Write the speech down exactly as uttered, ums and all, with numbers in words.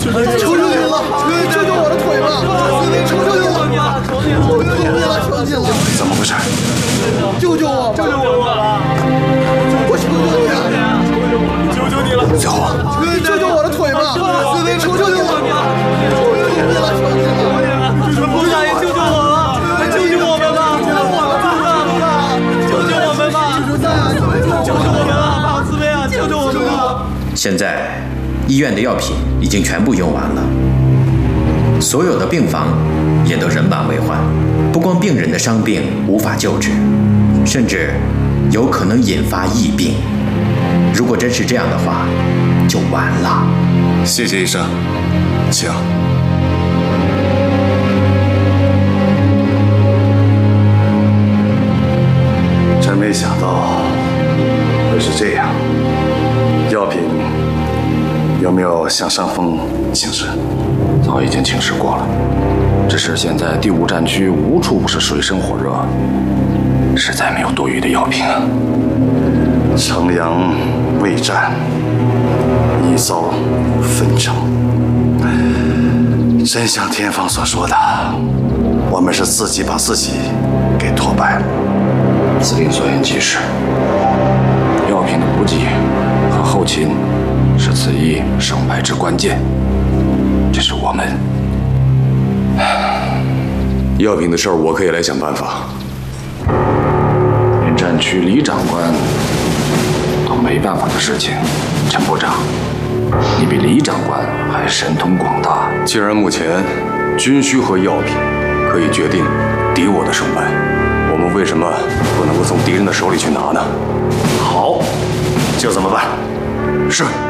求求你了，救救我的腿吧！求求你了，求求你了，求你了！ 怎么回事？ 救救我！救救我吧！我求求你了，求求你了！ 小伙， 救救我的腿吧！求求你了，求求你了，求你了！ 陆大爷，救救我吧！救救我们吧！救救我们吧！救救我们啊！马慈悲啊！救救我们吧！ 现在，医院的药品已经全部用完了，所有的病房也都人满为患。不光病人的伤病无法救治，甚至有可能引发疫病。如果真是这样的话，就完了。 谢谢医生，请。真没想到会是这样。药品有没有向上峰请示？ 早已经请示过了，只是现在第五战区无处不是水深火热，实在没有多余的药品啊。 城阳未战，已遭分城。真像天方所说的，我们是自己把自己给拖败了。 司令所言极是，药品的补给和后勤是此役胜败之关键。这是我们药品的事儿，我可以来想办法。 连战区李长官都没办法的事情，陈部长，你比李长官还神通广大。 既然目前军需和药品可以决定敌我的胜败，我们为什么不能够从敌人的手里去拿呢？ 好，就这么办。 是。